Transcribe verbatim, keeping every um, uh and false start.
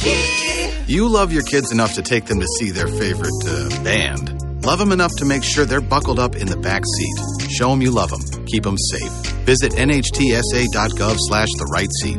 You love your kids enough to take them to see their favorite uh, band. Love them enough to make sure they're buckled up in the back seat. Show them you love them. Keep them safe. Visit N H T S A dot gov slash the right seat.